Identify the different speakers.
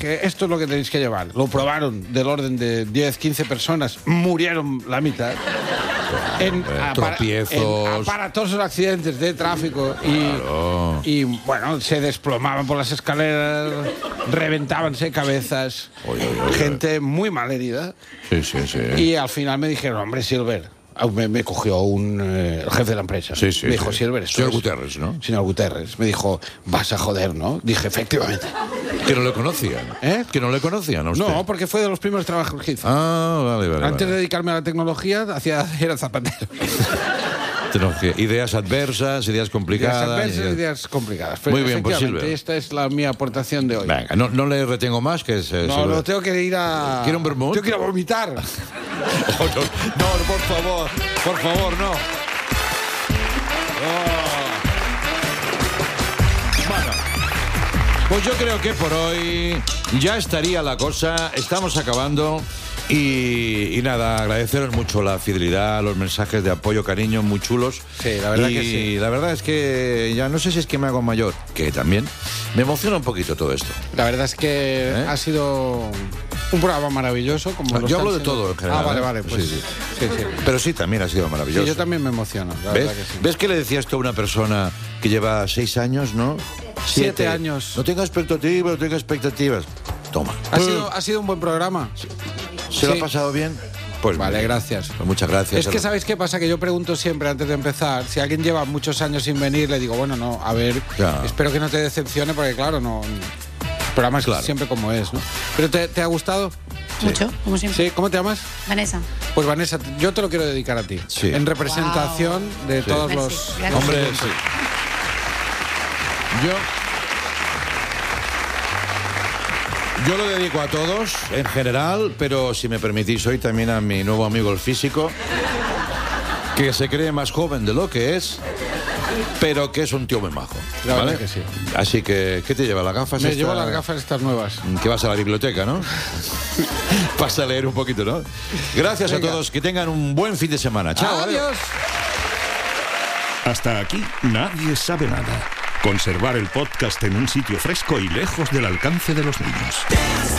Speaker 1: dije, esto es lo que tenéis que llevar. Lo probaron del orden de 10, 15 personas, murieron la mitad. En aparatosos accidentes de tráfico y bueno, se desplomaban por las escaleras, reventábanse cabezas, gente muy mal herida.
Speaker 2: Sí.
Speaker 1: Y al final me dijeron, hombre, Silver, me cogió el jefe de la empresa.
Speaker 2: Sí,
Speaker 1: me dijo, Silver,
Speaker 2: señor Guterres, ¿no?
Speaker 1: Señor Guterres. Me dijo, vas a joder, ¿no? Dije, efectivamente.
Speaker 2: Que no le conocían. Que no le conocían a usted.
Speaker 1: No, porque fue de los primeros trabajos que hizo.
Speaker 2: Vale.
Speaker 1: Antes de dedicarme a la tecnología, era zapatero.
Speaker 2: Ideas adversas, ideas complicadas.
Speaker 1: Ideas complicadas. Pero
Speaker 2: muy bien, pues Silver.
Speaker 1: Esta es mi aportación de hoy.
Speaker 2: Venga, no le retengo más, que es...
Speaker 1: No, tengo que ir a...
Speaker 2: ¿Quiere un vermut?
Speaker 1: Tengo que ir a vomitar.
Speaker 2: No, por favor, no. Bueno, pues yo creo que por hoy ya estaría la cosa. Estamos acabando. Y nada, agradeceros mucho la fidelidad, los mensajes de apoyo, cariño, muy chulos.
Speaker 1: Sí, la verdad que sí.
Speaker 2: Y la verdad es que ya no sé si es que me hago mayor, que también me emociona un poquito todo esto.
Speaker 1: La verdad es que ha sido un programa maravilloso.
Speaker 2: Yo hablo de todo en general.
Speaker 1: Vale, pues sí.
Speaker 2: Pero sí, también ha sido maravilloso.
Speaker 1: Sí, yo también me emociono, la
Speaker 2: ¿Ves?
Speaker 1: verdad que sí.
Speaker 2: ¿Ves que le decía esto a una persona que lleva 6 años, no?
Speaker 1: 7 años.
Speaker 2: No tenga expectativas. Toma.
Speaker 1: Ha sido un buen programa.
Speaker 2: ¿Se lo ha pasado bien?
Speaker 1: Pues vale, gracias.
Speaker 2: Pues muchas gracias.
Speaker 1: Es que ¿sabéis qué pasa? Que yo pregunto siempre antes de empezar, si alguien lleva muchos años sin venir, le digo, bueno, no, a ver, espero que no te decepcione, porque claro, no... El programa es siempre como es, ¿no? ¿Pero te ha gustado?
Speaker 3: Mucho, como siempre.
Speaker 1: ¿Sí? ¿Cómo te llamas?
Speaker 3: Vanessa.
Speaker 1: Pues Vanessa, yo te lo quiero dedicar a ti.
Speaker 2: Sí.
Speaker 1: En representación de todos los...
Speaker 3: Gracias.
Speaker 2: Hombre, sí. Yo lo dedico a todos, en general, pero si me permitís hoy también a mi nuevo amigo el físico, que se cree más joven de lo que es, pero que es un tío muy majo.
Speaker 1: La
Speaker 2: ¿vale?
Speaker 1: verdad que sí.
Speaker 2: Así que, ¿qué te lleva? ¿Las gafas?
Speaker 1: Me llevo las gafas estas nuevas.
Speaker 2: Que vas a la biblioteca, ¿no? Vas a leer un poquito, ¿no? Gracias a todos, que tengan un buen fin de semana. Chao.
Speaker 1: Adiós.
Speaker 4: Hasta aquí, Nadie sabe nada. Conservar el podcast en un sitio fresco y lejos del alcance de los niños.